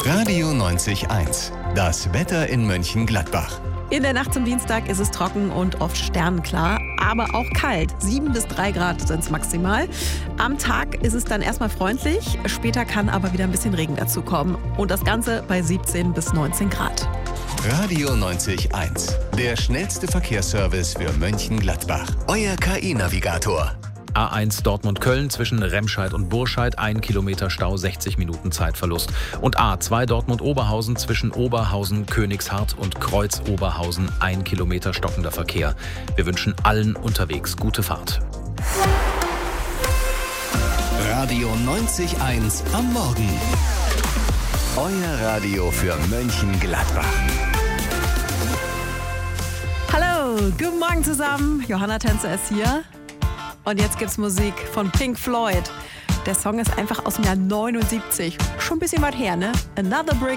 Radio 90.1, das Wetter in Mönchengladbach. In der Nacht zum Dienstag ist es trocken und oft sternenklar, aber auch kalt. 7 bis 3 Grad sind es maximal. Am Tag ist es dann erstmal freundlich, später kann aber wieder ein bisschen Regen dazukommen. Und das Ganze bei 17 bis 19 Grad. Radio 90.1, der schnellste Verkehrsservice für Mönchengladbach. Euer KI-Navigator. A1 Dortmund-Köln zwischen Remscheid und Burscheid, 1 Kilometer Stau, 60 Minuten Zeitverlust. Und A2 Dortmund-Oberhausen zwischen Oberhausen, Königshardt und Kreuz-Oberhausen, 1 Kilometer stockender Verkehr. Wir wünschen allen unterwegs gute Fahrt. Radio 90.1 am Morgen. Euer Radio für Mönchengladbach. Hallo, guten Morgen zusammen. Johanna Tänzer ist hier. Und jetzt gibt's Musik von Pink Floyd. Der Song ist einfach aus dem Jahr 79. Schon ein bisschen weit her, ne? Another Brick